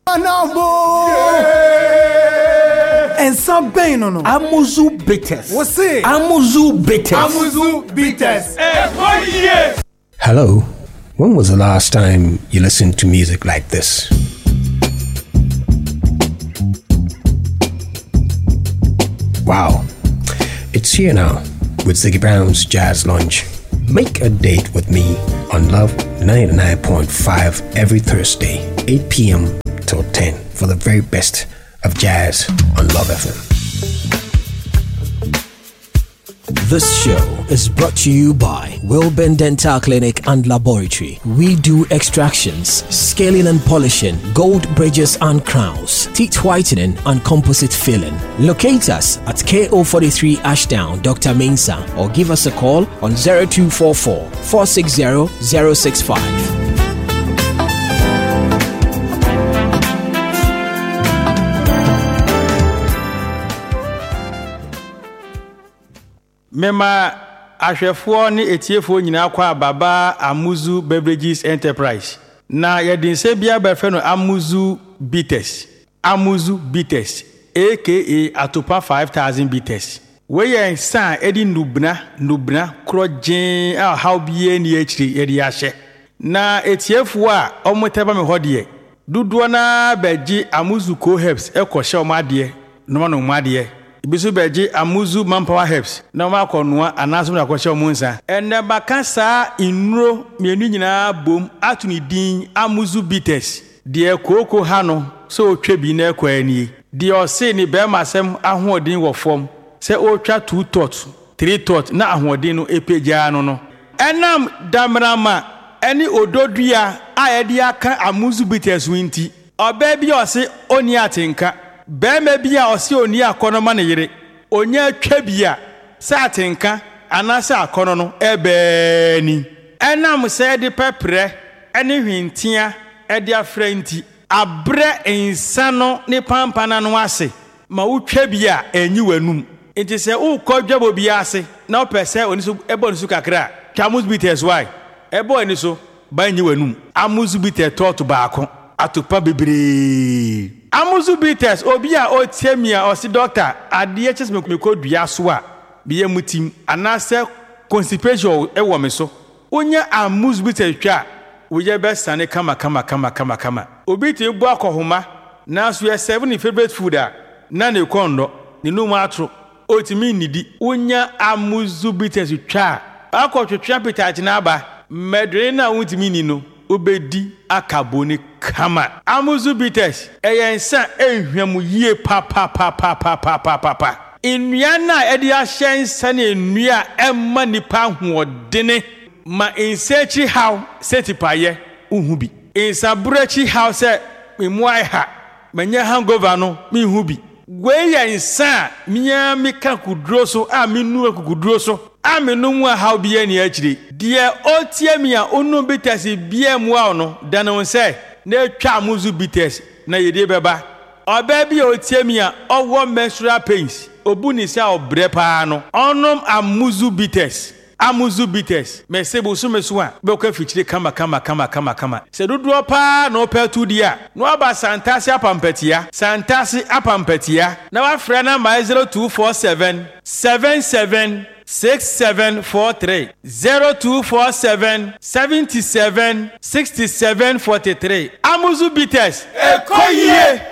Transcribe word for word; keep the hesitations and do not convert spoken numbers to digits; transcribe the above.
Anambo. And some pain no no. Amuzu bitters. What's it? Amuzu bitters. Amuzu bitters. Hello. When was the last time you listened to music like this? Wow. It's here now with Ziggy Brown's Jazz Lunch. Make a date with me on Love ninety-nine point five every Thursday, eight p.m. till ten for the very best of jazz on Love F M. This show is brought to you by Wilburn Dental Clinic and Laboratory. We do extractions, scaling and polishing, gold bridges and crowns, teeth whitening and composite filling. Locate us at K O forty-three Ashdown, Doctor Mensah, or give us a call on zero two four four, four six zero, zero six five. Mema ahwefo ne etiefo nyina kwa baba Amuzu Beverages Enterprise na yedinse bia befe no Amuzu Bitters Amuzu Bitters aka Atopa five thousand Bitters we yen san edi nubna nubna krojen a how bie ni akiri yedi ahye na etiefo a omoteba me hodie duduo na beji Amuzu Co Herbs ekohye omade no no omade ibisu beji Amuzu Manpower Herbs na ma konoa anaso na kwahye omunsa enne bakasa inuro mienu nyina bom atuni din Amuzu Bitters de koko ha no so otwa bi na ekwani de ose ni be masem ahoodin wo fom se otwa two tot three tot na ahoodin no epeja no no enam damrama eni ododua a yede aka Amuzu Bitters winti oba bi ose oni atenka Bema bia osi oni akono ma ne yire onya twa bia sa atenka anasa akono no ebeni enam se de pepre ene hwintia e de afranti abre insano ne pampana no ase ma utwa bia enyi wanum enti se ukodwabo bia ase na opese oni so ebo ni so kakra Amuzu Bitters why ebo ni so ba enyi wanum Amuzu Bitters tot baako atopa bebre Amuzu Bitters obi a otiemia osi doctor ade ches me kodua so a biye mutim anase constipation e wo me so onya Amuzu Bitters twa wo ye be sane kama kama kama kama kama obi ti bu akohoma na so ye seven favorite food a na ne kondo ne no matro otimi nidi onya Amuzu Bitters twa akotwetwa appetite na aba medre na wutimi ni no obedi akaboni kama Amuzu Bitters eyensa ehwemu yie pa pa pa pa pa pa pa pa pa enua na edi ahyensa na enua emma nipa hoodene ma ensechi how setipaye uhubi ensaburachi how se memuai ha manya hangover no me hubi gwe yensa miya meka kuduro so a menu akukuduro so amenu a how bia ni akire de otiamia onu Bitters bia mu a no dano se na twa Amuzu Bitters na yede beba oba bia otiamia owo menstrual pains obuni se obre pa no onom Amuzu Bitters Amuzu Bitters mesebo so meso a be kwa fichire kama kama kama kama kama se dodo pa no petu dia no aba santasi apampatia santasi apampatia na wa frɛ na ma zero two four seven seven seven six seven four three zero two four seven seven seven six seven four three Amuzu Bitters ekoye